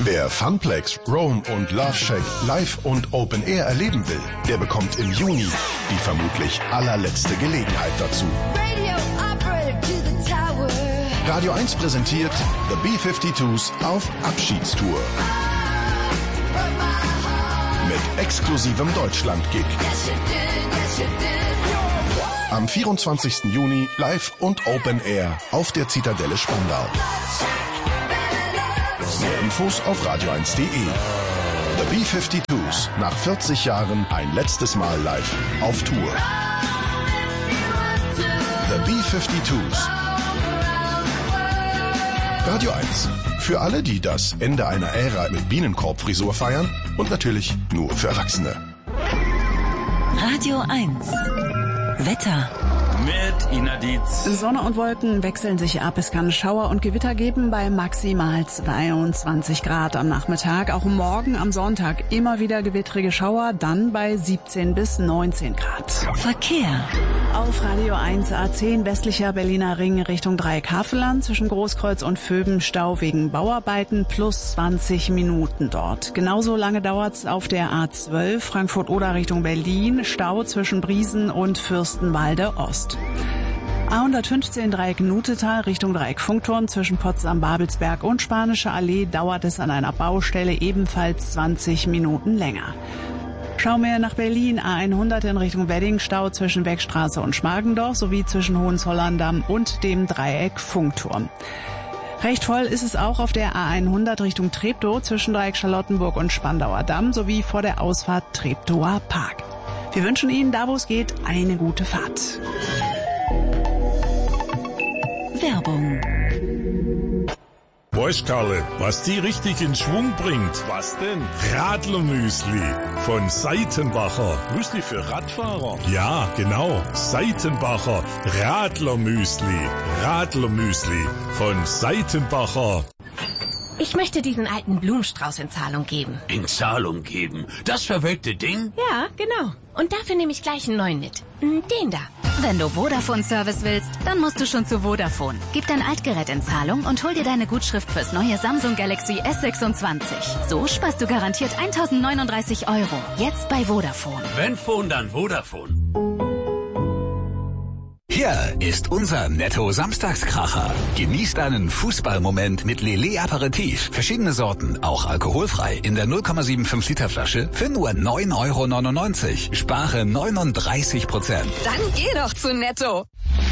Wer Funplex, Rome und Love Shack live und Open Air erleben will, der bekommt im Juni die vermutlich allerletzte Gelegenheit dazu. Radio 1 präsentiert The B-52s auf Abschiedstour. Mit exklusivem Deutschland-Gig. Am 24. Juni live und Open Air auf der Zitadelle Spandau. Mehr Infos auf radio1.de. The B-52s, nach 40 Jahren ein letztes Mal live auf Tour. The B-52s. Radio 1. Für alle, die das Ende einer Ära mit Bienenkorbfrisur feiern und natürlich nur für Erwachsene. Radio 1. Wetter. Mit Ina Dietz. Sonne und Wolken wechseln sich ab. Es kann Schauer und Gewitter geben bei maximal 22 Grad am Nachmittag. Auch morgen am Sonntag immer wieder gewittrige Schauer, dann bei 17 bis 19 Grad. Verkehr. Auf Radio 1 A10 westlicher Berliner Ring Richtung Dreieck-Havelland zwischen Großkreuz und Vöben Stau wegen Bauarbeiten plus 20 Minuten dort. Genauso lange dauert's auf der A12 Frankfurt-Oder Richtung Berlin. Stau zwischen Briesen und Fürstenwalde Ost. A115 Dreieck Nutetal Richtung Dreieck Funkturm zwischen Potsdam-Babelsberg und Spanische Allee dauert es an einer Baustelle ebenfalls 20 Minuten länger. Schauen wir nach Berlin, A100 in Richtung Wedding, Stau zwischen Wegstraße und Schmargendorf sowie zwischen Hohenzollern-Damm und dem Dreieck Funkturm. Recht voll ist es auch auf der A100 Richtung Treptow zwischen Dreieck Charlottenburg und Spandauer Damm sowie vor der Ausfahrt Treptower Park. Wir wünschen Ihnen, da wo es geht, eine gute Fahrt. Werbung. Weißt Karle, was die richtig in Schwung bringt? Was denn? Radlermüsli von Seitenbacher. Müsli für Radfahrer? Ja, genau. Seitenbacher Radlermüsli. Radlermüsli von Seitenbacher. Ich möchte diesen alten Blumenstrauß in Zahlung geben. In Zahlung geben? Das verwelkte Ding? Ja, genau. Und dafür nehme ich gleich einen neuen mit. Den da. Wenn du Vodafone-Service willst, dann musst du schon zu Vodafone. Gib dein Altgerät in Zahlung und hol dir deine Gutschrift fürs neue Samsung Galaxy S26. So sparst du garantiert 1.039 €. Jetzt bei Vodafone. Wenn Phone, dann Vodafone. Hier ist unser Netto-Samstagskracher. Genießt einen Fußballmoment mit Lele Aperitif. Verschiedene Sorten, auch alkoholfrei. In der 0,75 Liter Flasche für nur 9,99 €. Spare 39%. Dann geh doch zu Netto.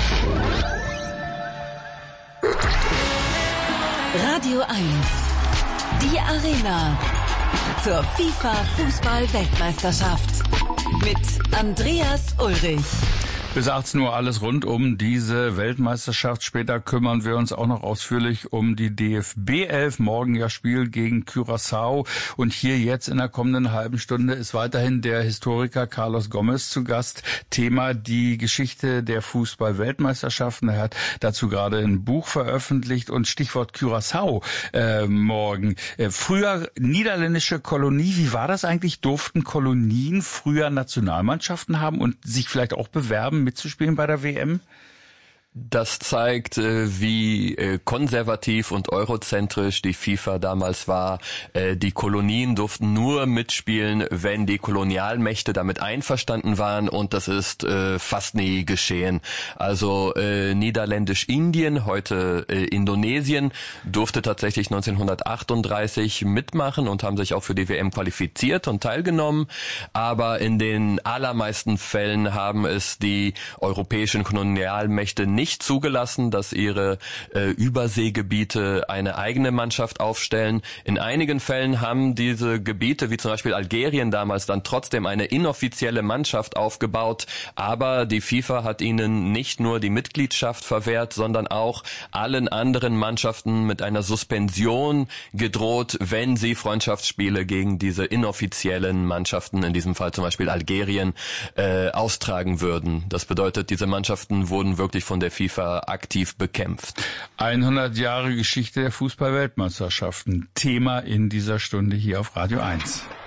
Radio 1. Die Arena. Zur FIFA-Fußball-Weltmeisterschaft. Mit Andreas Ulrich. Bis 18 Uhr alles rund um diese Weltmeisterschaft. Später kümmern wir uns auch noch ausführlich um die DFB 11. Morgen ja Spiel gegen Curaçao. Und hier jetzt in der kommenden halben Stunde ist weiterhin der Historiker Carlos Gomez zu Gast. Thema die Geschichte der Fußball-Weltmeisterschaften. Er hat dazu gerade ein Buch veröffentlicht und Stichwort Curaçao morgen. Früher niederländische Kolonie. Wie war das eigentlich? Durften Kolonien früher Nationalmannschaften haben und sich vielleicht auch bewerben, mitzuspielen bei der WM? Das zeigt, wie konservativ und eurozentrisch die FIFA damals war. Die Kolonien durften nur mitspielen, wenn die Kolonialmächte damit einverstanden waren, und das ist fast nie geschehen. Also Niederländisch-Indien, heute Indonesien, durfte tatsächlich 1938 mitmachen und haben sich auch für die WM qualifiziert und teilgenommen. Aber in den allermeisten Fällen haben es die europäischen Kolonialmächte nicht zugelassen, dass ihre Überseegebiete eine eigene Mannschaft aufstellen. In einigen Fällen haben diese Gebiete, wie zum Beispiel Algerien damals, dann trotzdem eine inoffizielle Mannschaft aufgebaut. Aber die FIFA hat ihnen nicht nur die Mitgliedschaft verwehrt, sondern auch allen anderen Mannschaften mit einer Suspension gedroht, wenn sie Freundschaftsspiele gegen diese inoffiziellen Mannschaften, in diesem Fall zum Beispiel Algerien, austragen würden. Das bedeutet, diese Mannschaften wurden wirklich von der FIFA aktiv bekämpft. 100 Jahre Geschichte der Fußball-Weltmeisterschaften. Thema in dieser Stunde hier auf Radio 1.